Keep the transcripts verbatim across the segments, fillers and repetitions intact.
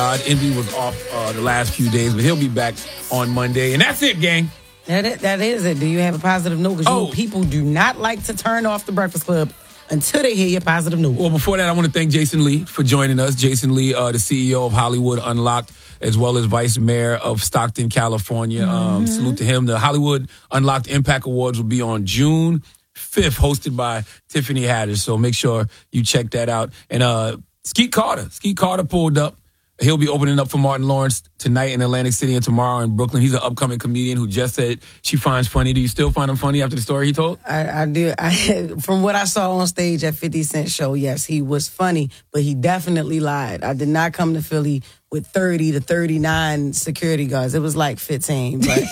Uh, Envy was off uh, the last few days, but he'll be back on Monday. And that's it, gang. That is, that is it. Do you have a positive note? Because Oh. you know, people do not like to turn off the Breakfast Club until they hear your positive news. Well, before that, I want to thank Jason Lee for joining us. Jason Lee, uh, the C E O of Hollywood Unlocked, as well as Vice Mayor of Stockton, California. Mm-hmm. Um, salute to him. The Hollywood Unlocked Impact Awards will be on June fifth, hosted by Tiffany Haddish. So make sure you check that out. And uh, Skeet Carter. Skeet Carter pulled up. He'll be opening up for Martin Lawrence tonight in Atlantic City and tomorrow in Brooklyn. He's an upcoming comedian who just said she finds funny. Do you still find him funny after the story he told? I, I do. I, from what I saw on stage at fifty Cent show, yes, he was funny, but he definitely lied. I did not come to Philly with thirty to thirty-nine security guards. It was like fifteen, but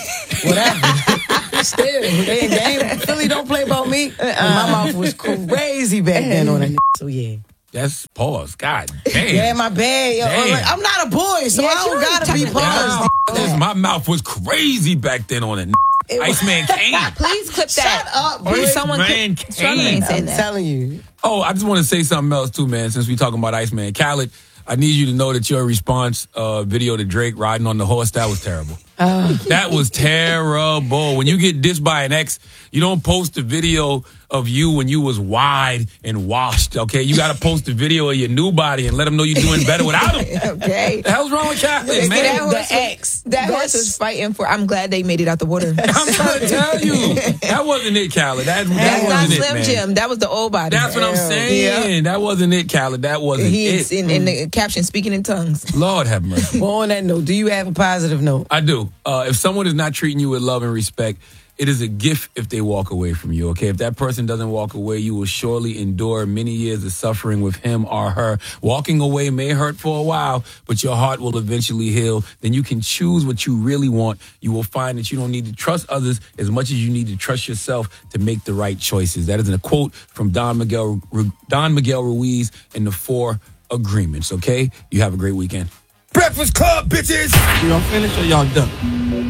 whatever. Still, they, they ain't, Philly don't play about me. Uh, my mouth was crazy back then on that. So yeah. That's pause. God damn. Yeah, my bad. Yo, Damn. like, I'm not a boy, so Yeah, I don't you gotta be ain't paused. This- my mouth was crazy back then on it. Iceman Kane. Please clip that. Shut up, Or boy. someone Man, clip. Someone ain't I'm saying that. telling you. Oh, I just want to say something else too, man, since we talking about Iceman. Khaled, I need you to know that your response uh, video to Drake riding on the horse, that was terrible. That was terrible. When you get dissed by an ex, you don't post a video of you when you was wide and washed, okay? You got to post a video of your new body and let them know you're doing better without him. Okay. The hell's wrong with Khaled, That man? horse, The was, ex. that horse That's- was fighting for. I'm glad they made it out the water. I'm trying to tell you. That wasn't it, Khaled. That, that That's not wasn't it, Slim man. Jim. That was the old body. That's what I'm saying. That wasn't it, Khaled. That wasn't He's it. in, in the caption speaking in tongues. Lord have mercy. Well, on that note, do you have a positive note? I do. Uh, if someone is not treating you with love and respect, it is a gift if they walk away from you, okay? If that person doesn't walk away, you will surely endure many years of suffering with him or her. Walking away may hurt for a while, but your heart will eventually heal. Then you can choose what you really want. You will find that you don't need to trust others as much as you need to trust yourself to make the right choices. That is a quote from Don Miguel, Don Miguel Ruiz in the Four Agreements, okay? You have a great weekend. Breakfast Club, bitches! Y'all finished or y'all done?